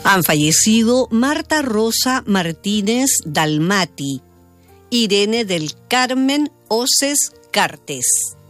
Han fallecido Marta Rosa Martínez Dalmati, Irene del Carmen Oces Cartes,